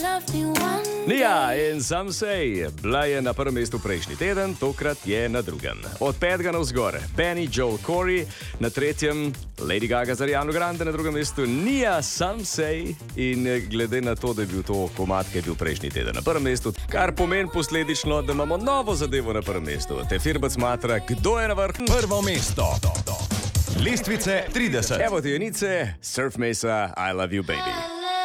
Nia in Some Say, bila je na prvem mestu prejšnji teden, tokrat je na drugem. Od 5. navzgor, Benny Joel Corey, na tretjem Lady Gaga z Ariano Grande, na drugem mestu Nia Some Say in glede na to, da je bil to komad, ki je bil prejšnji teden na prvem mestu, kar pomeni posledično, da imamo novo zadevo na prvem mestu. Te Firbec matra, kdo je na vrhu? Prvo mesto. Lestvice 30. Evo ti jenice, Surf Mesa, I Love You Baby.